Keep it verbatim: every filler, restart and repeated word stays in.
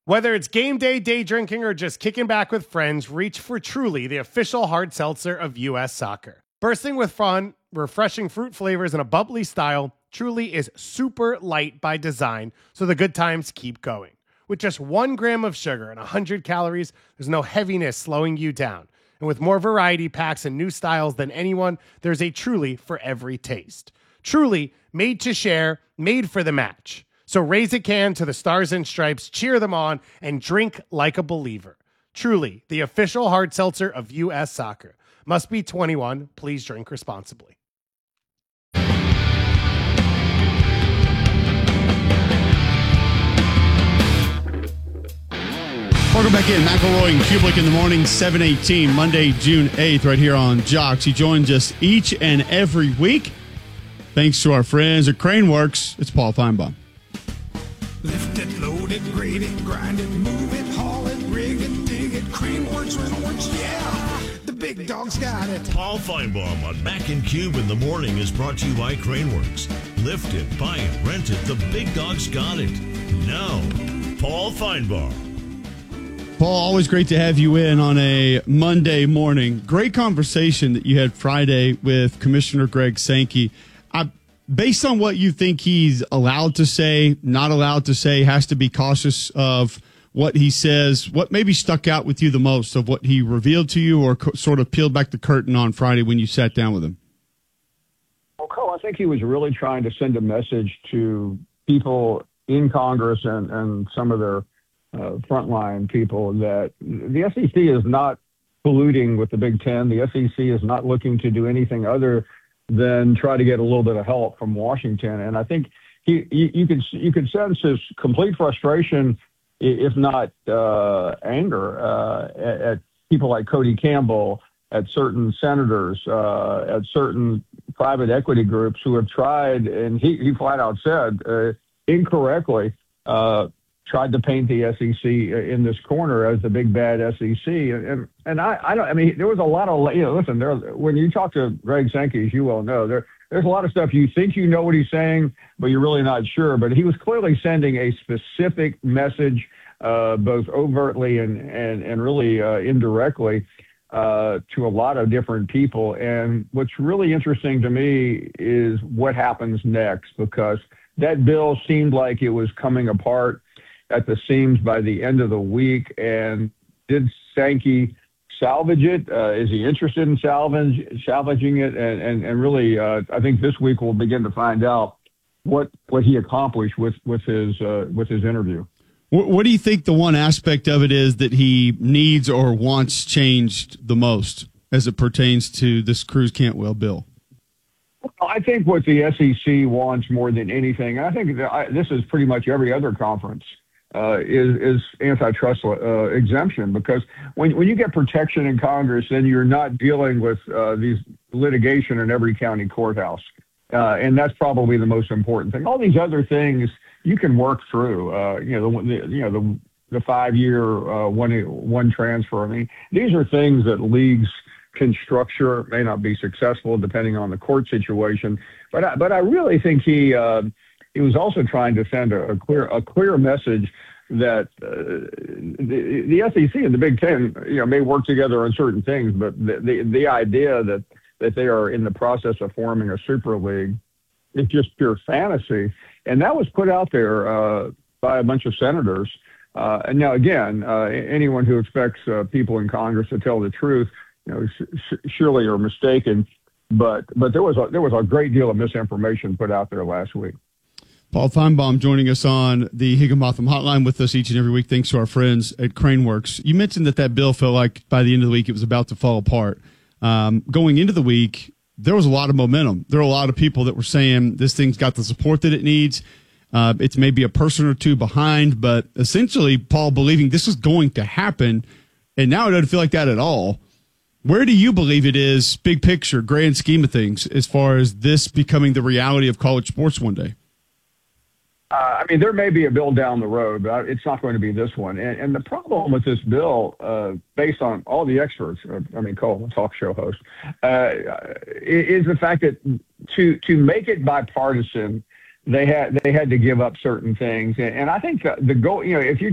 Whether it's game day, day drinking, or just kicking back with friends, reach for Truly, the official hard seltzer of U S Soccer. Bursting with fun, refreshing fruit flavors, and a bubbly style, Truly is super light by design, so the good times keep going. With just one gram of sugar and one hundred calories, there's no heaviness slowing you down. And with more variety packs and new styles than anyone, there's a Truly for every taste. Truly, made to share, made for the match. So raise a can to the Stars and Stripes, cheer them on, and drink like a believer. Truly, the official hard seltzer of U S Soccer. Must be twenty-one. Please drink responsibly. Welcome back in. McElroy and Kublik in the morning, seven eighteen, Monday, June eighth, right here on Jocks. He joins us each and every week. Thanks to our friends at Craneworks. It's Paul Feinbaum. Lift it, load it, grade it, grind it, move it, haul it, rig it, dig it, Craneworks, Rentalworks, yeah, the big dog's got it. Paul Feinbaum on Mac and Cube in the morning is brought to you by Craneworks. Lift it, buy it, rent it, the big dog's got it. Now, Paul Feinbaum. Paul, always great to have you in on a Monday morning. Great conversation that you had Friday with Commissioner Greg Sankey. I Based on what you think he's allowed to say, not allowed to say, has to be cautious of what he says, what maybe stuck out with you the most of what he revealed to you or co- sort of peeled back the curtain on Friday when you sat down with him? Well, Cole, I think he was really trying to send a message to people in Congress and, and some of their uh, frontline people that the S E C is not colluding with the Big Ten. The S E C is not looking to do anything other than try to get a little bit of help from Washington. And I think he, you, you could you could sense his complete frustration, if not uh, anger, uh, at, at people like Cody Campbell, at certain senators, uh, at certain private equity groups who have tried, and he, he flat out said uh, incorrectly, uh, tried to paint the S E C in this corner as the big bad S E C. And, and, and I, I don't, I mean, there was a lot of, you know, listen, there, when you talk to Greg Sankey, as you well know, there, there's a lot of stuff you think you know what he's saying, but you're really not sure. But he was clearly sending a specific message, uh, both overtly and, and, and really uh, indirectly uh, to a lot of different people. And what's really interesting to me is what happens next, because that bill seemed like it was coming apart at the seams by the end of the week. And did Sankey salvage it? Uh, is he interested in salvage, salvaging it? And, and, and really, uh, I think this week we'll begin to find out what what he accomplished with, with, his, uh, with his interview. What, what do you think the one aspect of it is that he needs or wants changed the most as it pertains to this Cruz Cantwell bill? I think what the S E C wants more than anything, and I think that I, this is pretty much every other conference, Uh, is, is antitrust uh, exemption, because when when you get protection in Congress, then you're not dealing with uh, these litigation in every county courthouse, uh, and that's probably the most important thing. All these other things you can work through. Uh, you know, the, the you know the the five year uh, one one transfer. I mean, these are things that leagues can structure. May not be successful depending on the court situation, but I, but I really think he. Uh, He was also trying to send a, a clear a clear message that uh, the, the S E C and the Big Ten, you know, may work together on certain things, but the, the the idea that that they are in the process of forming a super league is just pure fantasy, and that was put out there uh, by a bunch of senators. Uh, and now, again, uh, anyone who expects uh, people in Congress to tell the truth, you know, sh- surely are mistaken. But but there was a, there was a great deal of misinformation put out there last week. Paul Feinbaum joining us on the Higginbotham Hotline with us each and every week, thanks to our friends at Craneworks. You mentioned that that bill felt like by the end of the week it was about to fall apart. Um, going into the week, there was a lot of momentum. There were a lot of people that were saying this thing's got the support that it needs. Uh, it's maybe a person or two behind, but essentially, Paul believing this is going to happen, and now it doesn't feel like that at all. Where do you believe it is, big picture, grand scheme of things, as far as this becoming the reality of college sports one day? Uh, I mean, there may be a bill down the road, but it's not going to be this one. And, and the problem with this bill, uh, based on all the experts, uh, I mean, Cole, talk show host, uh, is the fact that to to make it bipartisan, they had they had to give up certain things. And, and I think the goal, you know, if you